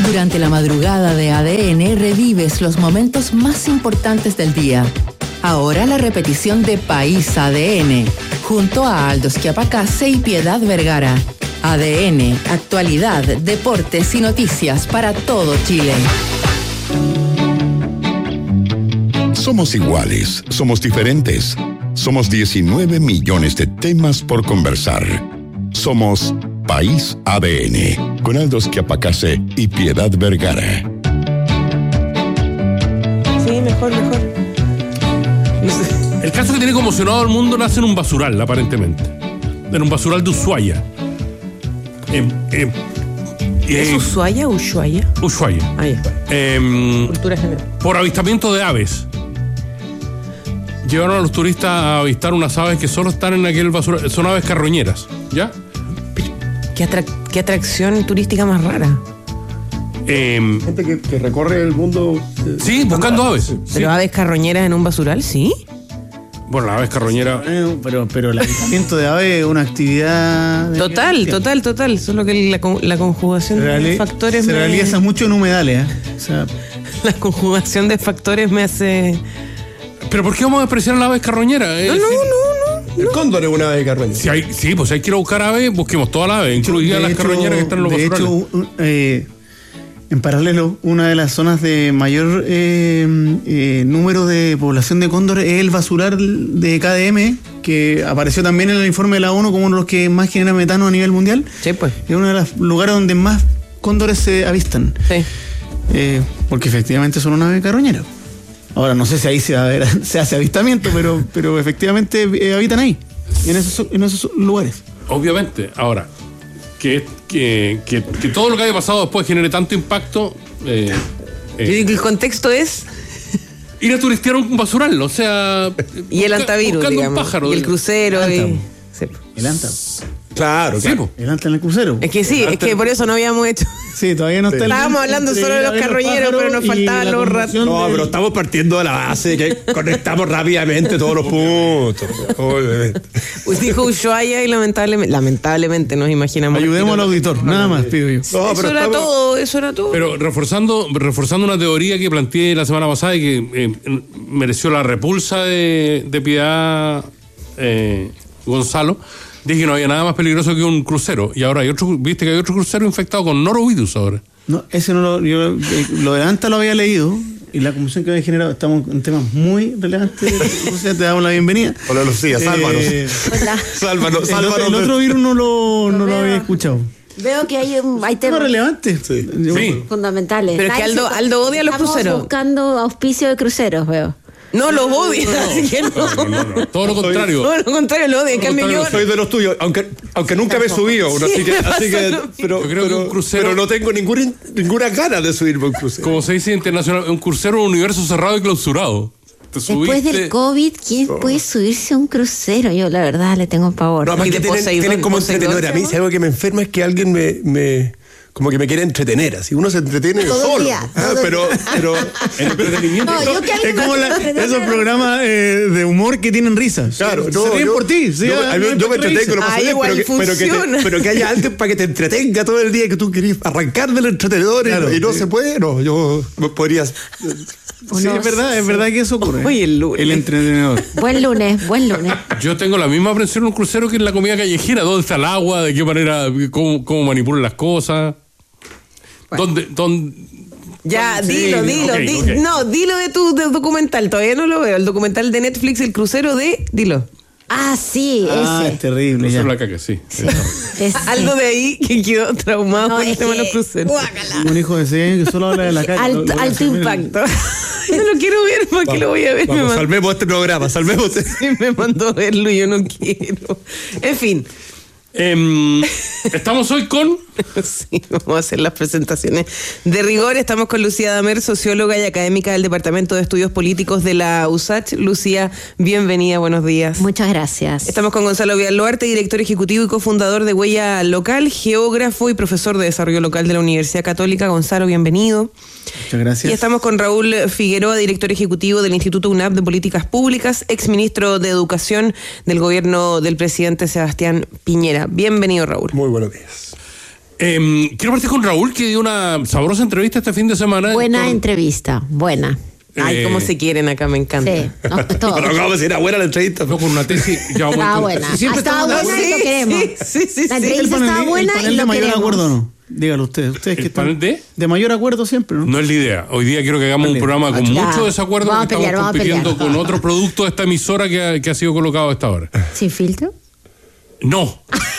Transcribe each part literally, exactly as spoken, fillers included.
Durante la madrugada de A D N revives los momentos más importantes del día. Ahora la repetición de País A D N, junto a Aldo Schiapacase y Piedad Vergara. A D N, actualidad, deportes y noticias para todo Chile. Somos iguales, somos diferentes. Somos diecinueve millones de temas por conversar. Somos País A D N, con Aldo Schiapacase y Piedad Vergara. Sí, mejor, mejor. No sé. El caso que tiene conmocionado al mundo nace en un basural, aparentemente. En un basural de Ushuaia. Eh, eh, ¿Es eh, Ushuaia o Ushuaia? Ushuaia. Ahí está. Eh, Cultura general. por avistamiento de aves. Llevaron a los turistas a avistar unas aves que solo están en aquel basural. Son aves carroñeras, ¿ya? ¿Qué, atrac- qué atracción turística más rara? Eh, Gente que, que recorre el mundo. eh, sí, buscando aves. Sí. ¿Pero aves carroñeras en un basural? Sí. Bueno, las aves carroñeras. Eh, Pero, pero el avistamiento de ave es una actividad. de- Total, total, total. Solo que la, con- la conjugación Se, de reali- factores se me... realiza mucho en humedales. ¿eh? O sea, La conjugación de factores me hace... ¿Pero por qué vamos a despreciar a las aves carroñeras? Es No, no, decir, no, no. El cóndor es una ave carroñera. Si hay, sí, pues si hay que ir a buscar aves, busquemos todas las aves, incluidas de las hecho- carroñeras que están en los de basurales. hecho, un- eh, en paralelo, una de las zonas de mayor eh, eh, número de población de cóndor es el basural de K D M, que apareció también en el informe de la ONU como uno de los que más genera metano a nivel mundial. Sí, pues. Es uno de los lugares donde más cóndores se avistan. Sí. Eh, porque efectivamente son una ave carroñera. Ahora, no sé si ahí se, va a ver- se hace avistamiento, pero, pero efectivamente eh, habitan ahí, en esos, en esos lugares. Obviamente. Ahora, que, que, que, que todo lo que haya pasado después genere tanto impacto. Eh, eh, Yo digo que el contexto es... ir a turistear un basural, o sea. Y el busca- antavirus, buscando digamos. un pájaro. Y el crucero. El Y... ántamo. Sí. El anta. Claro, Sí, claro. po. El anta en el crucero. Es que sí, es que por eso no habíamos hecho... Sí, todavía no está el Estábamos link hablando entre solo de los ir a ver carroñeros, pájaros pero nos y faltaban la los conmoción ratos. No, del- pero estamos partiendo de la base de que conectamos rápidamente todos los puntos. Obviamente. Pues dijo Ushuaia y lamentablemente, lamentablemente nos imaginamos... Ayudemos al auditor, nada más pido yo. No, Eso pero era estamos- todo, eso era todo. Pero reforzando, reforzando una teoría que planteé la semana pasada y que eh, mereció la repulsa de, de Piedad eh, Gonzalo, dije que no había nada más peligroso que un crucero. Y ahora hay otro, viste que hay otro crucero infectado con norovirus ahora. No, ese no lo, yo, eh, lo de anta lo había leído y la conmoción que había generado, estamos en temas muy relevantes. O sea, te damos la bienvenida. Hola Lucía, sálvanos. Eh, Sálvanos, el, sálvanos. otro, el de- otro virus no lo, no lo veo. había escuchado. Veo que hay, un- hay Tema temas relevante. Sí. Yo- Sí. fundamentales. Pero es que Nadie Aldo- se- Aldo odia los estamos cruceros. buscando auspicio de cruceros, veo. No, los odia, así que no. No, no, no, todo lo contrario. No, lo contrario, lo odia. En Todo lo cambio, yo... contrario, Soy de los tuyos, aunque, aunque nunca me he subido uno, así Sí, que, me así pasa que lo mismo. pero, Yo creo que pero, un crucero- pero no tengo ninguna, ninguna gana de subirme a un crucero. Como se dice internacional, un crucero es un universo cerrado y clausurado. Te Después subiste- del COVID, ¿quién puede subirse a un crucero? Yo, la verdad, le tengo pavor. No, además Y que de tienen, Poseidón, tienen como Poseidón, entretener. A mí, ¿se si algo que me enferma es que alguien me, me como que me quiere entretener. Así uno se entretiene Todo el solo. día, Ah, todo el pero, pero entretenimiento. No, yo que Es alguien como me la- entretenga, esos me- programas eh, de humor que tienen risas. Claro, se no, ríen yo- por ti. sí, yo, ah, a mí- no hay yo me por qué entretengo, lo Ah, paso bien, igual pero que, pero, que te- funciona. pero que haya alguien para que te entretenga todo el día, que tú querés arrancar del entretenedor y- Claro, y, no sí. se puede. No, yo podría. Sí, es verdad, es verdad que eso ocurre. Oye, el lunes. El entretenedor. Buen lunes, buen lunes. Yo tengo la misma aprensión en un crucero que en la comida callejera. ¿Dónde está el agua? ¿De qué manera? ¿Cómo, cómo manipulan las cosas? ¿Dónde, dónde, Ya, Sí, dilo, dilo. ok, di- ok. No, dilo de tu de documental. Todavía no lo veo. El documental de Netflix, El Crucero de... Dilo. Ah, sí, Ah, ese. es terrible. crucero Ya. la caca? Sí. Ese. Algo de ahí que quedó traumado No, con el es tema de los que- cruceros. guácala. Un hijo de seis años que solo habla de la calle. Alto, Lo- lo- alto lo- impacto. Yo no lo quiero ver, ¿para qué lo voy a ver? Me Vamos, mandó- salvemos este programa, salvemos este. Sí, me mandó a verlo y yo no quiero. En fin. Em, estamos hoy con... Sí, vamos a hacer las presentaciones de rigor. Estamos con Lucía Damer, socióloga y académica del Departamento de Estudios Políticos de la U S A C. Lucía, bienvenida, buenos días. Muchas gracias. Estamos con Gonzalo Villaluarte, director ejecutivo y cofundador de Huella Local, geógrafo y profesor de desarrollo local de la Universidad Católica. Gonzalo, bienvenido. Muchas gracias. Y estamos con Raúl Figueroa, director ejecutivo del Instituto U N A P de Políticas Públicas, exministro de Educación del gobierno del presidente Sebastián Piñera. Bienvenido, Raúl. Muy buenos días. Eh, quiero partir con Raúl, que dio una sabrosa entrevista este fin de semana. Buena con, entrevista, buena. Ay, eh, cómo se quieren acá, me encanta. Sí, no, todo. Pero acabo de decir, era buena la entrevista. Con una tesis. Ya vamos Estaba a- buena. si siempre Estaba estamos de buena acuerdo- y lo queremos. Sí, sí, sí, La sí. entrevista panel- estaba buena el panel y lo de mayor queremos. acuerdo no. Dígalo ustedes. Ustedes ¿El que están panel de? de mayor acuerdo siempre, ¿no? No es la idea. Hoy día quiero que hagamos un Vale. programa con Ya. mucho desacuerdo Vamos a porque pelear, estamos vamos a compitiendo pelear. con otro producto de esta emisora que ha, que ha sido colocado a esta hora. ¿Sin filtro? No.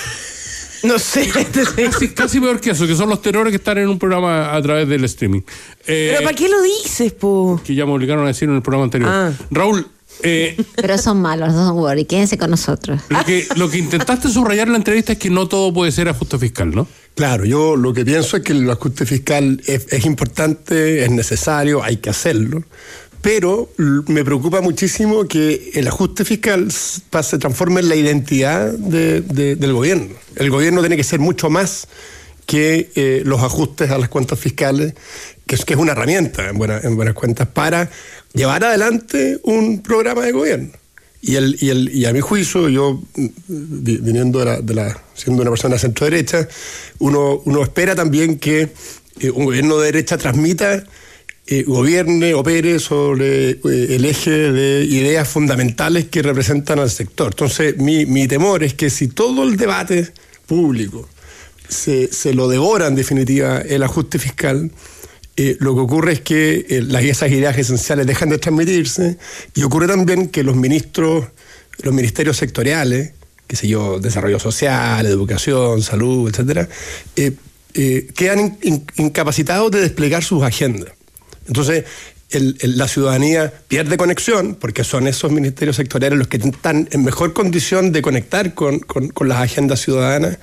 No sé. Casi, casi peor que eso, que son los terrores que están en un programa a través del streaming. Eh, Pero ¿para qué lo dices, po? que ya me obligaron a decir en el programa anterior. Ah. Raúl, eh, Pero son malos, don't worry, quédense con nosotros. lo, que, lo que intentaste subrayar en la entrevista es que no todo puede ser ajuste fiscal, ¿no? Claro, yo lo que pienso es que el ajuste fiscal es, es importante, es necesario, hay que hacerlo, pero l- me preocupa muchísimo que el ajuste fiscal s- pa- se transforme en la identidad de- de- del gobierno. El gobierno tiene que ser mucho más que eh, los ajustes a las cuentas fiscales, que es, que es una herramienta en, buena- en buenas cuentas para llevar adelante un programa de gobierno. Y, el, y, el, y a mi juicio, yo mm, vi- viniendo de la, de la, siendo una persona centro derecha, uno, uno espera también que eh, un gobierno de derecha transmita, eh, gobierne, opere sobre eh, el eje de ideas fundamentales que representan al sector. Entonces, mi, mi temor es que si todo el debate público se, se lo devora en definitiva el ajuste fiscal, Eh, lo que ocurre es que eh, las, esas ideas esenciales dejan de transmitirse y ocurre también que los ministros, los ministerios sectoriales, qué sé yo, desarrollo social, educación, salud, etcétera, eh, eh, quedan in, in, incapacitados de desplegar sus agendas. Entonces, el, el, la ciudadanía pierde conexión porque son esos ministerios sectoriales los que están en mejor condición de conectar con, con, con las agendas ciudadanas,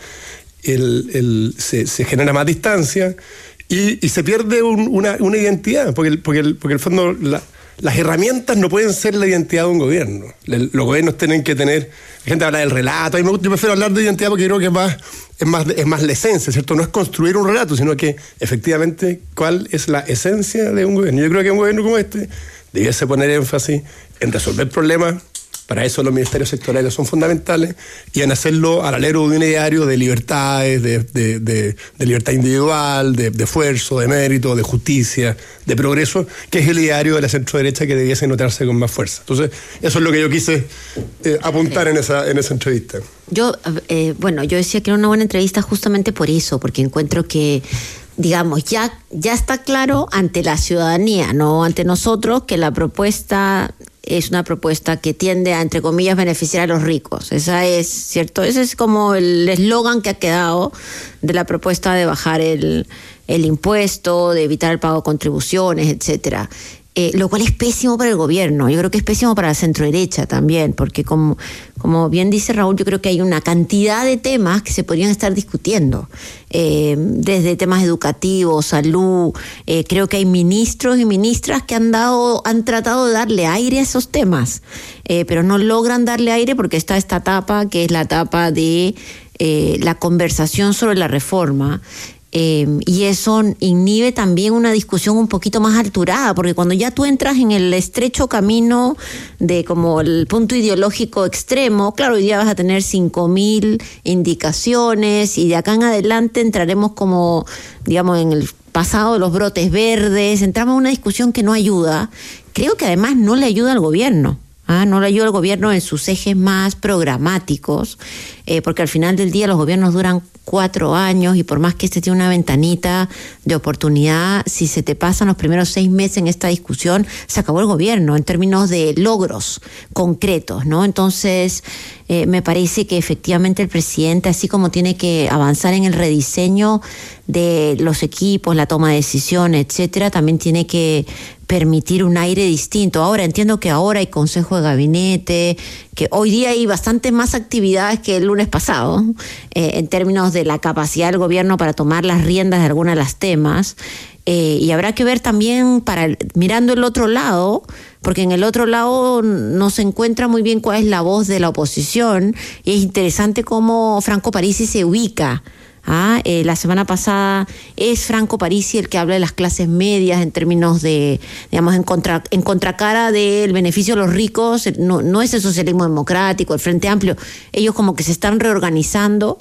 el, el, se, se genera más distancia. Y, y se pierde un, una, una identidad, porque el, porque el, porque el fondo la, las herramientas no pueden ser la identidad de un gobierno. El, los gobiernos tienen que tener, la gente habla del relato, a mí me gusta, yo prefiero hablar de identidad porque creo que es más, es más, es más la esencia, ¿cierto? No es construir un relato, sino que efectivamente cuál es la esencia de un gobierno. Yo creo que un gobierno como este debiese poner énfasis en resolver problemas. Para eso los ministerios sectoriales son fundamentales y en hacerlo al alero de un ideario de libertades, de, de, de, de libertad individual, de, de esfuerzo, de mérito, de justicia, de progreso, que es el ideario de la centro-derecha que debiese notarse con más fuerza. Entonces, eso es lo que yo quise eh, apuntar en esa, en esa entrevista. Yo, eh, bueno, yo decía que era una buena entrevista justamente por eso, porque encuentro que, digamos, ya, ya está claro ante la ciudadanía, no ante nosotros, que la propuesta es una propuesta que tiende a, entre comillas, beneficiar a los ricos. Esa es, ¿cierto? Ese es como el eslogan que ha quedado de la propuesta de bajar el, el impuesto, de evitar el pago de contribuciones, etcétera. Eh, lo cual es pésimo para el gobierno. Yo creo que es pésimo para la centro-derecha también, porque como, como bien dice Raúl, yo creo que hay una cantidad de temas que se podrían estar discutiendo, eh, desde temas educativos, salud. Eh, creo que hay ministros y ministras que han dado, han tratado de darle aire a esos temas, eh, pero no logran darle aire porque está esta etapa que es la etapa de eh, la conversación sobre la reforma. Eh, y eso inhibe también una discusión un poquito más alturada, porque cuando ya tú entras en el estrecho camino de como el punto ideológico extremo, claro, hoy día vas a tener cinco mil indicaciones y de acá en adelante entraremos como, digamos, en el pasado de los brotes verdes, entramos en una discusión que no ayuda, creo que además no le ayuda al gobierno. Ah, no le ayuda al gobierno en sus ejes más programáticos, eh, porque al final del día los gobiernos duran cuatro años y por más que este tiene una ventanita de oportunidad, si se te pasan los primeros seis meses en esta discusión, se acabó el gobierno en términos de logros concretos, ¿no? Entonces, eh, me parece que efectivamente el presidente, así como tiene que avanzar en el rediseño de los equipos, la toma de decisiones, etcétera, también tiene que permitir un aire distinto. Ahora entiendo que ahora hay consejo de gabinete, que hoy día hay bastante más actividades que el lunes pasado, eh, en términos de la capacidad del gobierno para tomar las riendas de algunos de los temas. Eh, y habrá que ver también, para el, mirando el otro lado, porque en el otro lado no se encuentra muy bien cuál es la voz de la oposición, y es interesante cómo Franco Parisi se ubica. Ah, eh, la semana pasada es Franco Parisi el que habla de las clases medias en términos de, digamos, en, contra, en contracara del beneficio de los ricos. No, no es el socialismo democrático, el Frente Amplio. Ellos como que se están reorganizando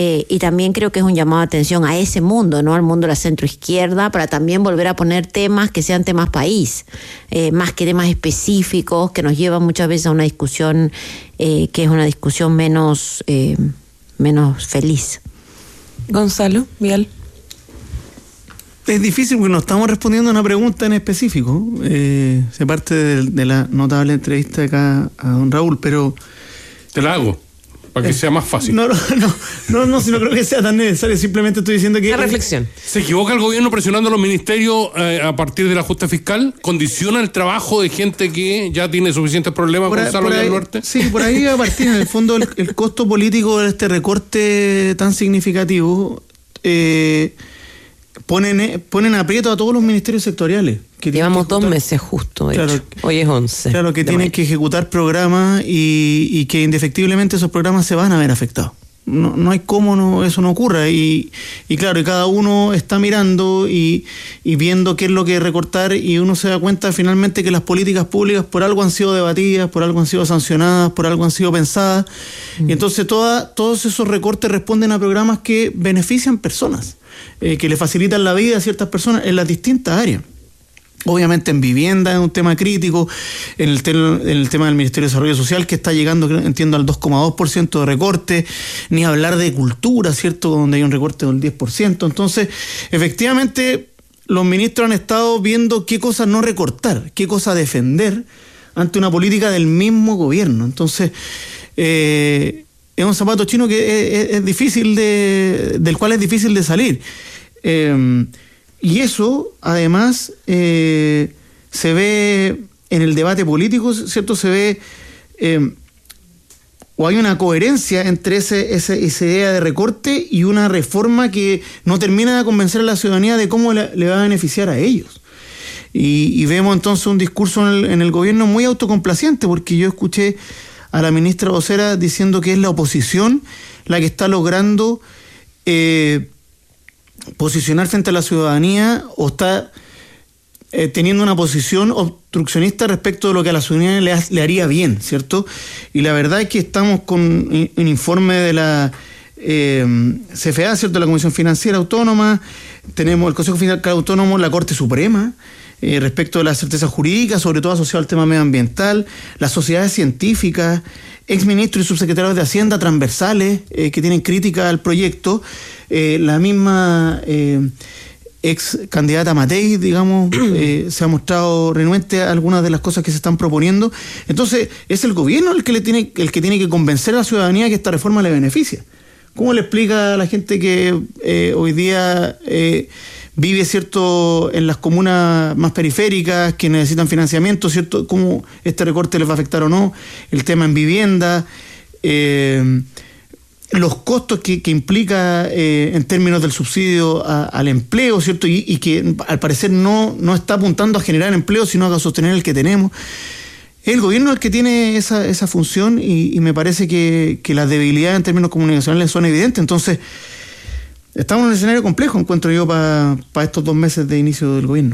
Eh, y también creo que es un llamado de atención a ese mundo, ¿no? Al mundo de la centroizquierda, para también volver a poner temas que sean temas país, eh, más que temas específicos que nos llevan muchas veces a una discusión eh, que es una discusión menos, eh, menos feliz. Gonzalo, Vial. Es difícil porque no estamos respondiendo a una pregunta en específico. Eh, se parte de, de la notable entrevista acá a don Raúl, pero... Te la hago, para que eh, sea más fácil. No, no, no, no, no, si no creo que sea tan necesario. Simplemente estoy diciendo que... Una reflexión. ¿Se equivoca el gobierno presionando a los ministerios eh, a partir del ajuste fiscal? ¿Condiciona el trabajo de gente que ya tiene suficientes problemas con Gonzalo y al norte? Sí, por ahí a partir, en el fondo, el, el costo político de este recorte tan significativo... Eh, Ponen, ponen aprieto a todos los ministerios sectoriales. Que Llevamos dos meses justo, de claro, hecho. Hoy es once. Claro, que tienen que ejecutar programas y, y que indefectiblemente esos programas se van a ver afectados. No, no hay cómo no, eso no ocurra. Y, y claro, y cada uno está mirando y, y viendo qué es lo que recortar, y uno se da cuenta finalmente que las políticas públicas por algo han sido debatidas, por algo han sido sancionadas, por algo han sido pensadas. Mm. Y entonces toda, todos esos recortes responden a programas que benefician personas. Eh, que le facilitan la vida a ciertas personas en las distintas áreas. Obviamente en vivienda es un tema crítico, en el, te- en el tema del Ministerio de Desarrollo Social, que está llegando, entiendo, al dos coma dos por ciento de recorte, ni hablar de cultura, ¿cierto?, donde hay un recorte del diez por ciento. Entonces, efectivamente, los ministros han estado viendo qué cosas no recortar, qué cosas defender ante una política del mismo gobierno. Entonces, eh, es un zapato chino que es, es difícil de, del cual es difícil de salir. Eh, y eso, además, eh, se ve en el debate político, ¿cierto? Se ve, eh, o hay una coherencia entre ese, ese, esa idea de recorte y una reforma que no termina de convencer a la ciudadanía de cómo le, le va a beneficiar a ellos. Y, y vemos entonces un discurso en el, en el gobierno muy autocomplaciente, porque yo escuché a la ministra vocera diciendo que es la oposición la que está logrando eh, posicionar frente a la ciudadanía, o está eh, teniendo una posición obstruccionista respecto de lo que a la ciudadanía le, le haría bien, ¿cierto? Y la verdad es que estamos con un informe de la eh, C F A, ¿cierto?, la Comisión Financiera Autónoma, tenemos el Consejo Fiscal Autónomo, la Corte Suprema, Eh, respecto de la certeza jurídica, sobre todo asociado al tema medioambiental, las sociedades científicas, exministros y subsecretarios de Hacienda transversales eh, que tienen crítica al proyecto, eh, la misma eh, ex candidata Matei, digamos, eh, se ha mostrado renuente a algunas de las cosas que se están proponiendo. Entonces, es el gobierno el que, le tiene, el que tiene que convencer a la ciudadanía que esta reforma le beneficia. ¿Cómo le explica a la gente que eh, hoy día... Eh, vive, ¿cierto?, en las comunas más periféricas que necesitan financiamiento, ¿cierto?, cómo este recorte les va a afectar o no? El tema en vivienda, eh, los costos que, que implica eh, en términos del subsidio a, al empleo, ¿cierto?, y, y que al parecer no, no está apuntando a generar empleo, sino a sostener el que tenemos. El gobierno es el que tiene esa, esa función, y, y me parece que, que las debilidades en términos comunicacionales son evidentes. Entonces, estamos en un escenario complejo, encuentro yo, para pa estos dos meses de inicio del gobierno.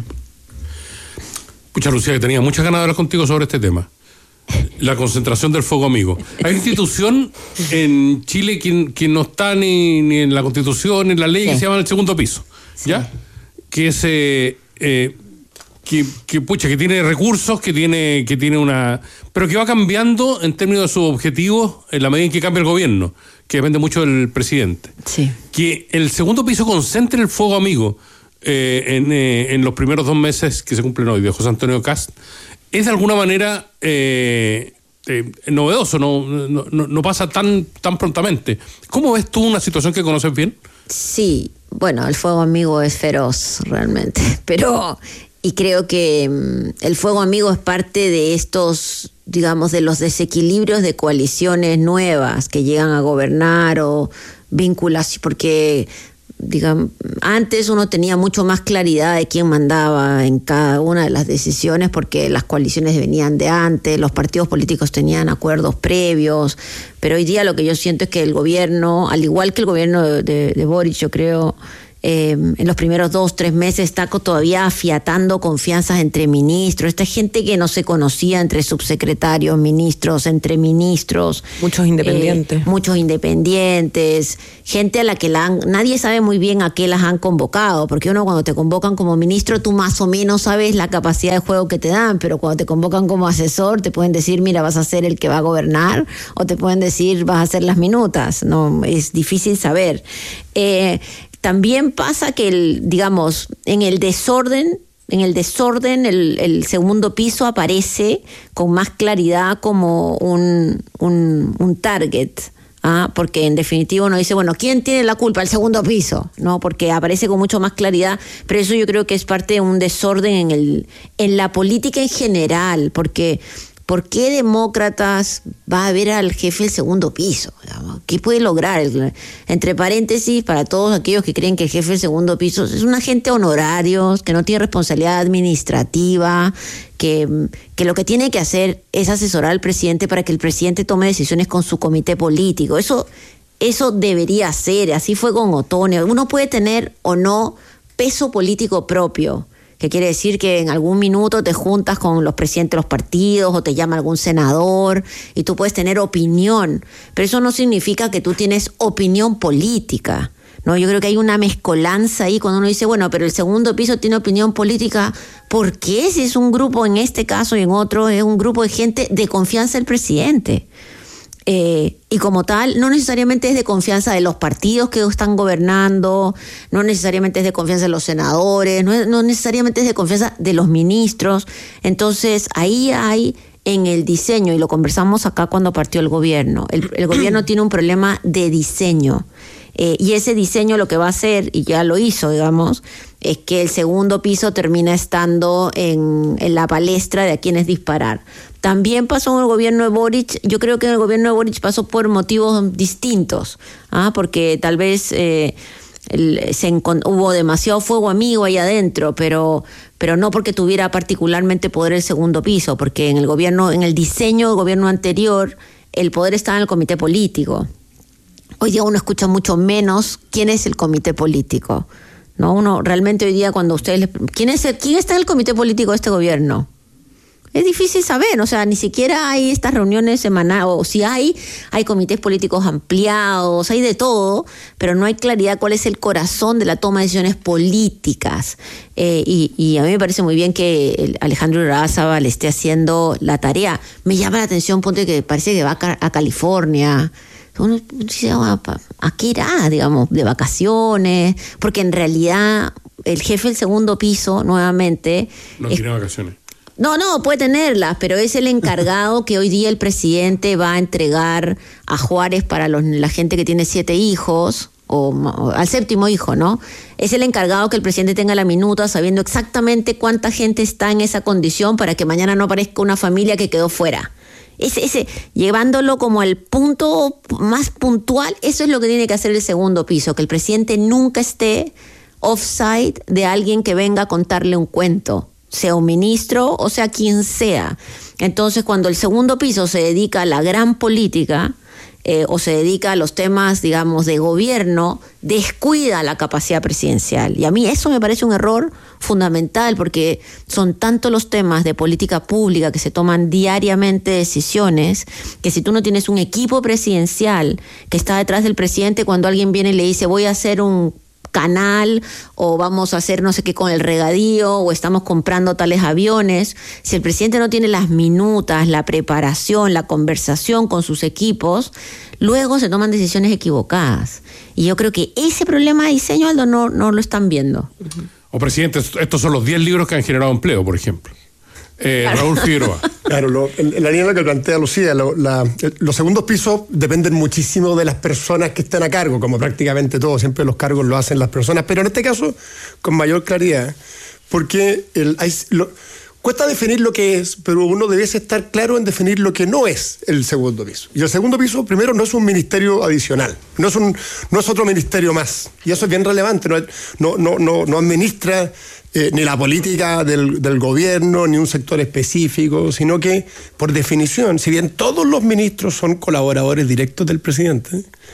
Pucha, Lucía, que tenía muchas ganas de hablar contigo sobre este tema. La concentración del fuego amigo. Hay institución en Chile que, que no está ni, ni en la Constitución, ni en la ley, sí, que se llama el segundo piso, sí, ¿ya? Que es... Eh, eh, que, que, pucha, que tiene recursos, que tiene, que tiene una... pero que va cambiando en términos de sus objetivos en la medida en que cambia el gobierno, que depende mucho del presidente. Sí. Que el segundo piso concentre el fuego amigo eh, en, eh, en los primeros dos meses que se cumplen hoy de José Antonio Kast, es de alguna manera eh, eh, novedoso, no, no, no, no pasa tan, tan prontamente. ¿Cómo ves tú una situación que conoces bien? Sí, bueno, el fuego amigo es feroz realmente, pero... y creo que um, el fuego amigo es parte de estos, digamos, de los desequilibrios de coaliciones nuevas que llegan a gobernar o vinculación, porque, digamos, antes uno tenía mucho más claridad de quién mandaba en cada una de las decisiones, porque las coaliciones venían de antes, los partidos políticos tenían acuerdos previos, pero hoy día lo que yo siento es que el gobierno, al igual que el gobierno de, de, de Boric, yo creo... eh, en los primeros dos, tres meses está todavía afiatando confianzas entre ministros. Esta gente que no se conocía entre subsecretarios, ministros, entre ministros. Muchos independientes. Eh, muchos independientes. Gente a la que la han, nadie sabe muy bien a qué las han convocado, porque uno cuando te convocan como ministro, tú más o menos sabes la capacidad de juego que te dan, pero cuando te convocan como asesor, te pueden decir, mira, vas a ser el que va a gobernar, o te pueden decir, vas a hacer las minutas. No, es difícil saber. Eh, también pasa que, el, digamos, en el desorden, en el desorden, el, el segundo piso aparece con más claridad como un, un, un target. ¿Ah? Porque en definitiva uno dice, bueno, ¿quién tiene la culpa? El segundo piso, ¿no? Porque aparece con mucho más claridad, pero eso yo creo que es parte de un desorden en el, en la política en general, porque ¿por qué demócratas va a ver al jefe del segundo piso? ¿Qué puede lograr? Entre paréntesis, para todos aquellos que creen que el jefe del segundo piso es un agente honorario, que no tiene responsabilidad administrativa, que, que lo que tiene que hacer es asesorar al presidente para que el presidente tome decisiones con su comité político. Eso, eso debería ser, así fue con Otonio. Uno puede tener o no peso político propio, que quiere decir que en algún minuto te juntas con los presidentes de los partidos o te llama algún senador y tú puedes tener opinión, pero eso no significa que tú tienes opinión política, ¿no? Yo creo que hay una mezcolanza ahí cuando uno dice, bueno, pero el segundo piso tiene opinión política. ¿Por qué? Si es un grupo, en este caso y en otro, es un grupo de gente de confianza del presidente. Eh, y como tal, no necesariamente es de confianza de los partidos que están gobernando, no necesariamente es de confianza de los senadores, no, no necesariamente es de confianza de los ministros. Entonces, ahí hay en el diseño, y lo conversamos acá cuando partió el gobierno, el, el gobierno tiene un problema de diseño. Eh, y ese diseño lo que va a hacer, y ya lo hizo, digamos, es que el segundo piso termina estando en, en la palestra de a quienes disparar. También pasó en el gobierno de Boric. Yo creo que en el gobierno de Boric pasó por motivos distintos, ¿ah? Porque tal vez eh, el, se encont- hubo demasiado fuego amigo ahí adentro, pero, pero no porque tuviera particularmente poder el segundo piso, porque en el gobierno, en el diseño del gobierno anterior, el poder estaba en el comité político. Hoy día uno escucha mucho menos quién es el comité político, ¿no? Uno realmente hoy día cuando ustedes les, ¿quién es el, quién está en el comité político de este gobierno? Es difícil saber, o sea, ni siquiera hay estas reuniones semanales, o si hay, hay comités políticos ampliados, hay de todo, pero no hay claridad cuál es el corazón de la toma de decisiones políticas. Eh, y, y a mí me parece muy bien que Alejandro Urrázábal esté haciendo la tarea. Me llama la atención, ponte que parece que va a, a California. Uno dice, ¿a qué irá, digamos, de vacaciones? Porque en realidad el jefe del segundo piso, nuevamente... No es, tiene vacaciones. No, no, puede tenerlas, pero es el encargado que hoy día el presidente va a entregar a Juárez para los, la gente que tiene siete hijos, o, o al séptimo hijo, ¿no? Es el encargado que el presidente tenga la minuta sabiendo exactamente cuánta gente está en esa condición para que mañana no aparezca una familia que quedó fuera. Ese, ese, llevándolo como al punto más puntual, eso es lo que tiene que hacer el segundo piso, que el presidente nunca esté offside de alguien que venga a contarle un cuento, sea un ministro o sea quien sea. Entonces, cuando el segundo piso se dedica a la gran política, eh, o se dedica a los temas, digamos, de gobierno, descuida la capacidad presidencial. Y a mí eso me parece un error fundamental, porque son tantos los temas de política pública que se toman diariamente decisiones, que si tú no tienes un equipo presidencial que está detrás del presidente, cuando alguien viene y le dice voy a hacer un canal o vamos a hacer no sé qué con el regadío o estamos comprando tales aviones, si el presidente no tiene las minutas, la preparación, la conversación con sus equipos, luego se toman decisiones equivocadas. Y yo creo que ese problema de diseño, Aldo, no, no lo están viendo. O presidente, estos son los diez libros que han generado empleo, por ejemplo. Eh, claro. Raúl Figueroa. Claro, lo, en, en la línea que plantea Lucía, lo, la, los segundos pisos dependen muchísimo de las personas que están a cargo, como prácticamente todo, siempre los cargos lo hacen las personas, pero en este caso con mayor claridad, porque el, hay, lo, cuesta definir lo que es, pero uno debe estar claro en definir lo que no es el segundo piso. Y el segundo piso, primero, no es un ministerio adicional, no es, un, no es otro ministerio más, y eso es bien relevante, no, no, no, no, no administra Eh, ni la política del, del gobierno, ni un sector específico, sino que, por definición, si bien todos los ministros son colaboradores directos del presidente,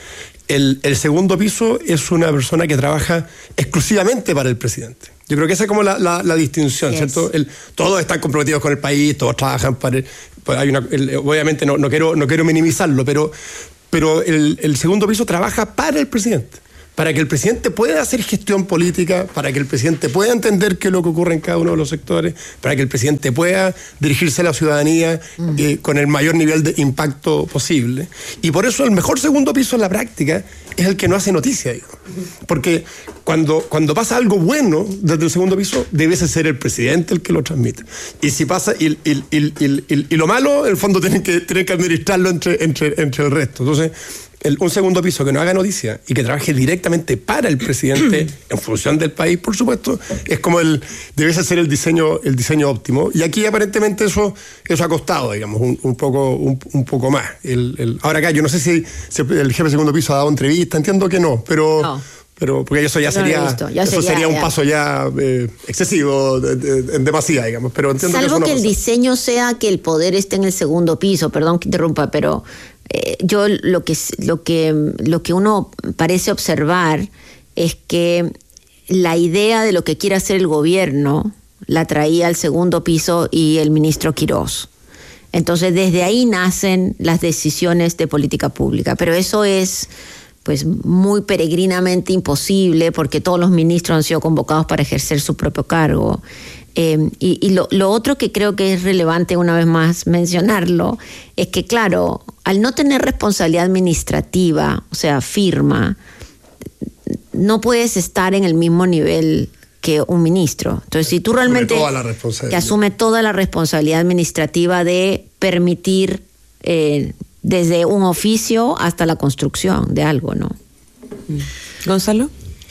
El, el segundo piso es una persona que trabaja exclusivamente para el presidente. Yo creo que esa es como la, la, la distinción, yes. ¿cierto? El, todos están comprometidos con el país, todos trabajan para el, para, hay una, el, obviamente no, no, quiero, no quiero minimizarlo, pero, pero el, el segundo piso trabaja para el presidente, para que el presidente pueda hacer gestión política, para que el presidente pueda entender qué es lo que ocurre en cada uno de los sectores, para que el presidente pueda dirigirse a la ciudadanía mm. eh, con el mayor nivel de impacto posible. Y por eso el mejor segundo piso en la práctica es el que no hace noticia, digo. Porque cuando, cuando pasa algo bueno desde el segundo piso, debe ser el presidente el que lo transmite. Y si pasa, y, y, y, y, y, y lo malo, en el fondo tienen que, tienen que administrarlo entre, entre, entre el resto. Entonces, El, un segundo piso que no haga noticia y que trabaje directamente para el presidente en función del país, por supuesto, es como el debe ser el diseño el diseño óptimo. Y aquí aparentemente eso eso ha costado, digamos, un, un poco un, un poco más. El, el, ahora acá yo no sé si, si el jefe de segundo piso ha dado entrevista, entiendo que no, pero no. Pero porque eso ya sería, ya eso sería, sería un ya. paso ya eh, excesivo, de, de, en demasía, digamos. Pero entiendo Salvo que, que el pasa. diseño sea que el poder esté en el segundo piso, perdón que interrumpa, pero eh, yo lo que, lo, que, lo que uno parece observar es que la idea de lo que quiere hacer el gobierno la traía al segundo piso y el ministro Quirós. Entonces desde ahí nacen las decisiones de política pública, pero eso es pues muy peregrinamente imposible porque todos los ministros han sido convocados para ejercer su propio cargo. Eh, y y lo, lo otro que creo que es relevante una vez más mencionarlo es que, claro, al no tener responsabilidad administrativa, o sea, firma, no puedes estar en el mismo nivel que un ministro. Entonces, si tú realmente que asume toda la responsabilidad administrativa de permitir eh, desde un oficio hasta la construcción de algo, ¿no? Gonzalo.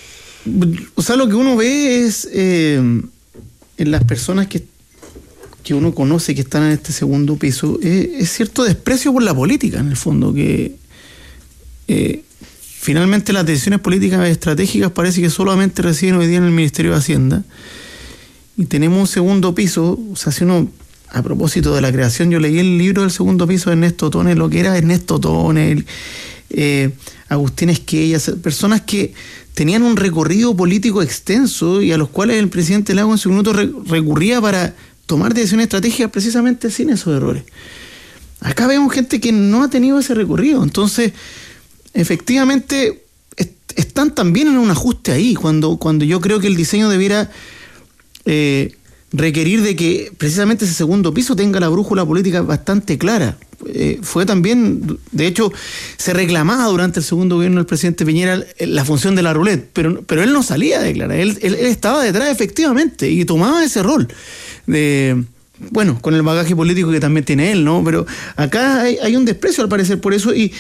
O sea, lo que uno ve es eh, en las personas que, que uno conoce que están en este segundo piso, eh, es cierto desprecio por la política, en el fondo, que eh, finalmente las decisiones políticas estratégicas parece que solamente residen hoy día en el Ministerio de Hacienda, y tenemos un segundo piso. O sea, si uno, a propósito de la creación, yo leí el libro del segundo piso de Ernesto Tone, lo que era Ernesto Tone, eh, Agustín Esquella, personas que tenían un recorrido político extenso y a los cuales el presidente Lago en su minuto re- recurría para tomar decisiones estratégicas precisamente sin esos errores. Acá vemos gente que no ha tenido ese recorrido, entonces efectivamente est- están también en un ajuste ahí, cuando, cuando yo creo que el diseño debiera eh, requerir de que precisamente ese segundo piso tenga la brújula política bastante clara. Eh, fue también, de hecho, se reclamaba durante el segundo gobierno del presidente Piñera la función de la roulette, pero, pero él no salía a declarar, él, él, él estaba detrás efectivamente y tomaba ese rol. De, bueno, con el bagaje político que también tiene él, ¿no? Pero acá hay, hay un desprecio al parecer por eso y,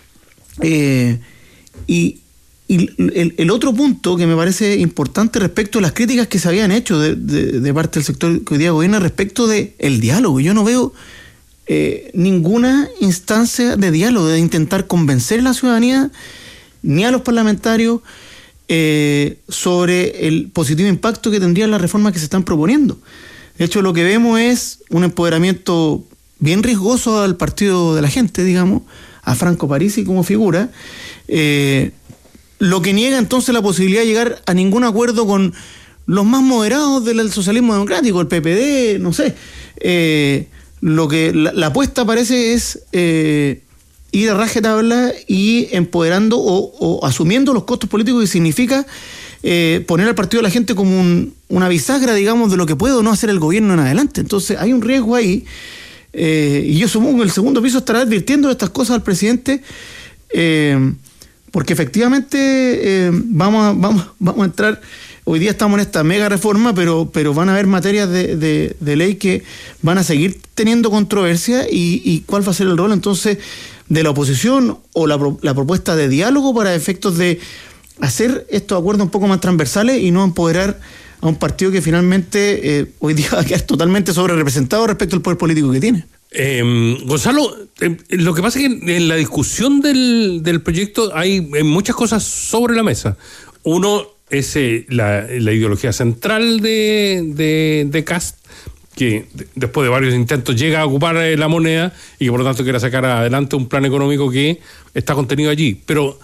eh, y Y el, el otro punto que me parece importante respecto a las críticas que se habían hecho de, de, de parte del sector que hoy día gobierna respecto del diálogo. Yo no veo eh, ninguna instancia de diálogo, de intentar convencer a la ciudadanía ni a los parlamentarios eh, sobre el positivo impacto que tendrían las reformas que se están proponiendo. De hecho, lo que vemos es un empoderamiento bien riesgoso al partido de la gente, digamos, a Franco Parisi como figura, eh, lo que niega entonces la posibilidad de llegar a ningún acuerdo con los más moderados del socialismo democrático, el P P D, no sé. Eh, lo que la, la apuesta parece es eh, ir a rajatabla y empoderando o, o asumiendo los costos políticos que significa eh, poner al partido de la gente como un, una bisagra, digamos, de lo que puede o no hacer el gobierno en adelante. Entonces hay un riesgo ahí, eh, y yo supongo que el segundo piso estará advirtiendo de estas cosas al presidente, eh, porque efectivamente eh, vamos, a, vamos, vamos a entrar, hoy día estamos en esta mega reforma, pero, pero van a haber materias de, de, de ley que van a seguir teniendo controversia y, y cuál va a ser el rol entonces de la oposición o la, la propuesta de diálogo para efectos de hacer estos acuerdos un poco más transversales y no empoderar a un partido que finalmente eh, hoy día va a quedar totalmente sobre representado respecto al poder político que tiene. Eh, Gonzalo, eh, lo que pasa es que en la discusión del, del proyecto hay eh, muchas cosas sobre la mesa. Uno es eh, la, la ideología central de, de, de Kast, que de, después de varios intentos llega a ocupar eh, la moneda y que por lo tanto quiere sacar adelante un plan económico que está contenido allí. Pero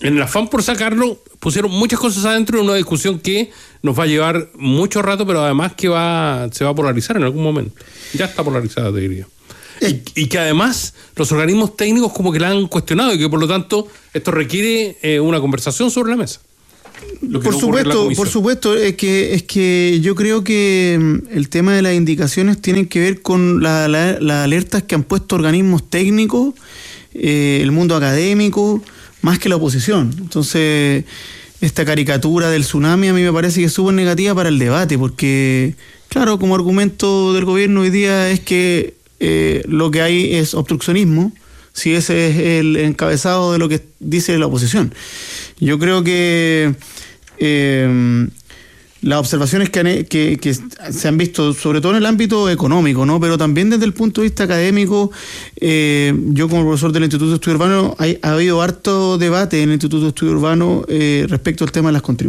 en el afán por sacarlo, pusieron muchas cosas adentro de una discusión que nos va a llevar mucho rato, pero además que va se va a polarizar en algún momento. Ya está polarizada, te diría. Y, y que además los organismos técnicos como que la han cuestionado y que por lo tanto esto requiere eh, una conversación sobre la mesa. Por supuesto, por supuesto, es que es que yo creo que el tema de las indicaciones tiene que ver con la, la, las alertas que han puesto organismos técnicos, eh, el mundo académico, más que la oposición. Entonces, esta caricatura del tsunami a mí me parece que es súper negativa para el debate, porque, claro, como argumento del gobierno hoy día es que eh, lo que hay es obstruccionismo, si ese es el encabezado de lo que dice la oposición. Yo creo que eh, las observaciones que, han, que, que se han visto, sobre todo en el ámbito económico, ¿no? Pero también desde el punto de vista académico, eh, yo como profesor del Instituto de Estudio Urbano, hay, ha habido harto debate en el Instituto de Estudio Urbano eh, respecto al tema de las contribuciones.